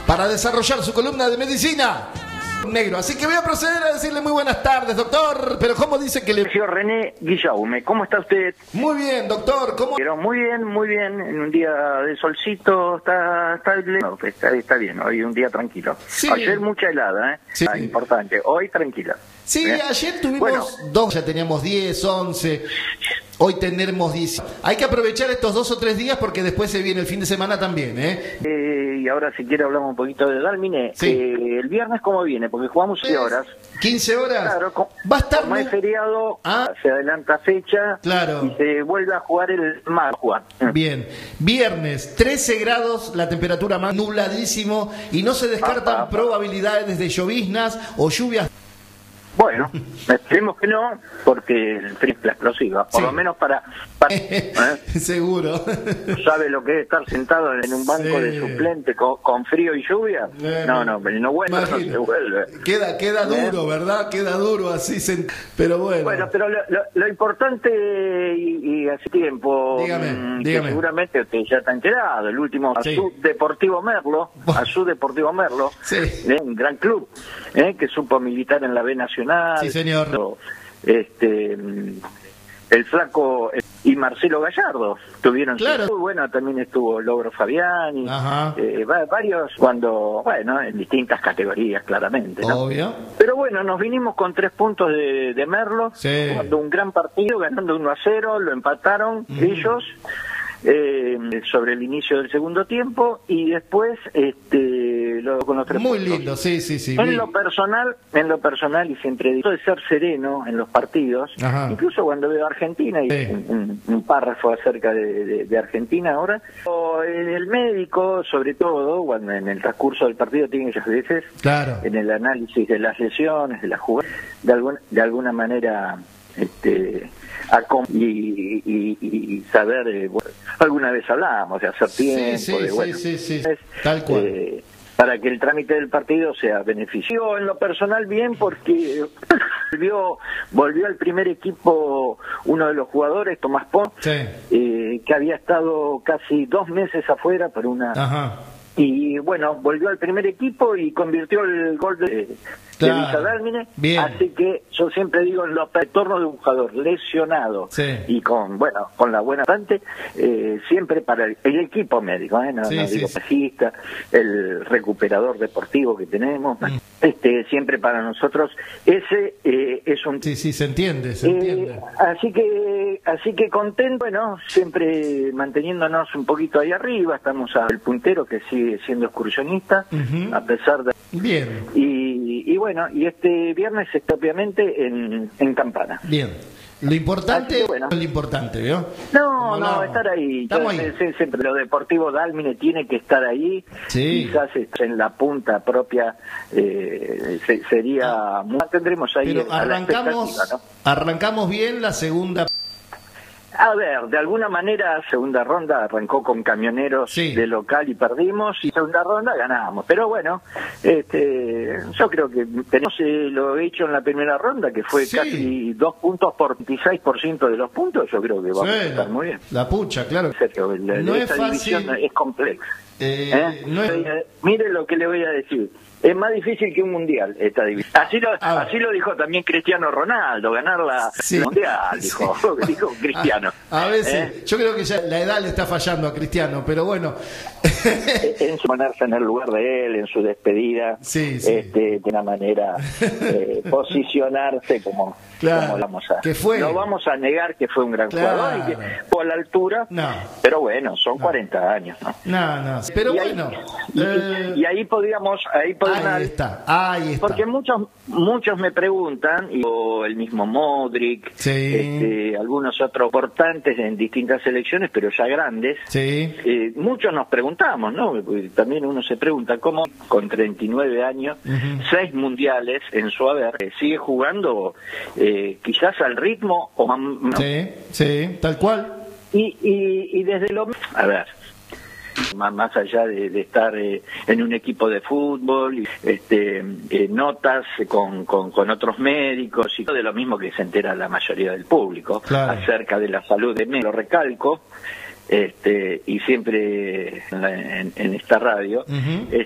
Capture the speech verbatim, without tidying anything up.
para desarrollar su columna de medicina negro. Así que voy a proceder a decirle muy buenas tardes, doctor. Pero ¿cómo dice que le... Señor René Guillaume, ¿cómo está usted? Muy bien, doctor. ¿Cómo? Pero muy bien, muy bien. En un día de solcito está está, no, está, está bien. Hoy un día tranquilo. Sí. Ayer mucha helada, ¿eh? Sí. Ah, importante. Hoy tranquila. Sí, ¿Eh? ayer tuvimos bueno. dos, ya teníamos diez, once. Hoy tendremos diez. Hay que aprovechar estos dos o tres días porque después se viene el fin de semana también, ¿eh? eh y ahora si quiere hablamos un poquito de Dálmine. Sí. Eh, el viernes, ¿cómo viene? Porque jugamos quince horas. quince horas. Claro, con, va a estar como muy... es feriado, ah. se adelanta fecha. Claro. Y se vuelve a jugar el mar. Jugar. Bien. Viernes, trece grados, la temperatura más nubladísimo y no se descartan ah, ah, probabilidades de lloviznas o lluvias. Bueno, esperemos que no, porque el frío es la explosiva, por sí. lo menos para... para ¿eh? Seguro. ¿Sabe lo que es estar sentado en un banco sí. de suplente con, con frío y lluvia? Eh, no, no, pero no vuelve, no se vuelve. Queda, queda duro, ¿eh? ¿Verdad? Queda duro así, sent... pero bueno. Bueno, pero lo, lo, lo importante, y, y hace tiempo, dígame, mmm, dígame. que seguramente usted ya está enterado, el último sí. Azul Deportivo Merlo, Azul Deportivo Merlo, sí. ¿eh? Un gran club, ¿eh? Que supo militar en la B Nacional. Sí, señor. Este, el Flaco y Marcelo Gallardo tuvieron claro. Muy bueno, también estuvo Logro Fabiani, eh, varios, cuando, bueno, en distintas categorías, claramente, ¿no? Obvio. Pero bueno, nos vinimos con tres puntos de, de Merlo, sí. jugando un gran partido, ganando uno a cero, lo empataron mm. ellos. Eh, sobre el inicio del segundo tiempo y después este lo, con los tres muy puntos. lindo, sí, sí, sí. En bien. lo personal, en lo personal y siempre digo de ser sereno en los partidos, Ajá. incluso cuando veo a Argentina y sí. un, un párrafo acerca de, de, de Argentina ahora, o en el médico sobre todo, cuando en el transcurso del partido tiene muchas veces, claro. en el análisis de las lesiones, de las jugadas, de alguna de alguna manera este Y, y, y saber, eh, bueno, alguna vez hablábamos de hacer tiempo, sí, sí, de bueno, sí, sí, sí. Es, tal cual. Eh, para que el trámite del partido sea beneficioso. En lo personal bien porque volvió volvió al primer equipo uno de los jugadores, Tomás Pons, sí. eh, que había estado casi dos meses afuera por una... Ajá. Y bueno, volvió al primer equipo y convirtió el gol de, claro. de Villa Dálmine. Así que yo siempre digo, en los retornos de un jugador lesionado sí. y con bueno con la buena parte, eh, siempre para el, el equipo médico, ¿eh? no, sí, no sí, digo sí. pesista, el recuperador deportivo que tenemos, mm. este siempre para nosotros ese eh, es un... Sí, sí, se entiende, se eh, entiende. Así que, así que contento, bueno, siempre manteniéndonos un poquito ahí arriba, estamos al puntero que sigue siendo excursionista, uh-huh. a pesar de... Bien. Y, y bueno, y este viernes está obviamente en, en Campana. Bien. Lo importante que, bueno. es lo importante, ¿vio? No, no, no, estar ahí. Estamos Yo, ahí. Siempre lo deportivo Dálmine tiene que estar ahí. Sí. Quizás en la punta propia eh, se, sería... Ah. Muy, tendremos ahí Pero arrancamos, ¿no? arrancamos bien la segunda... A ver, de alguna manera, segunda ronda arrancó con Camioneros sí. de local y perdimos, y segunda ronda ganamos. Pero bueno, este, yo creo que tenemos eh, lo hecho en la primera ronda, que fue sí. casi dos puntos por veintiséis por ciento de los puntos, yo creo que vamos sí, a estar muy bien. La pucha, claro. Sergio, la, no esta es división fácil. Es compleja. Eh, ¿Eh? no es... Mire lo que le voy a decir. Es más difícil que un mundial esta división. Así lo, ah, así lo dijo también Cristiano Ronaldo, ganar la sí. mundial, dijo, dijo Cristiano. A, a veces, ¿Eh? yo creo que ya la edad le está fallando a Cristiano, pero bueno. En ponerse en el lugar de él, en su despedida, sí, sí. Este, de una manera eh, posicionarse como, claro, como vamos a. Que fue. No vamos a negar que fue un gran claro. jugador y que fue a la altura, no. pero bueno, son no. cuarenta años, ¿no? No, no, pero y bueno. Ahí, y, eh... y ahí podríamos, ahí podríamos. Ahí está, ahí está. Porque muchos muchos me preguntan, y o el mismo Modric, sí. este, algunos otros importantes en distintas selecciones, pero ya grandes. Sí. Eh, muchos nos preguntamos, ¿no? Porque también uno se pregunta cómo con treinta y nueve años, uh-huh. seis mundiales en su haber, eh, sigue jugando eh, quizás al ritmo o ¿no? Sí, sí, tal cual. Y, y, y desde lo... A ver... Más, más allá de, de estar eh, en un equipo de fútbol, y, este, eh, notas con, con, con otros médicos y todo de lo mismo que se entera la mayoría del público claro. acerca de la salud de mí. Lo recalco, este, y siempre en, la, en, en esta radio, uh-huh.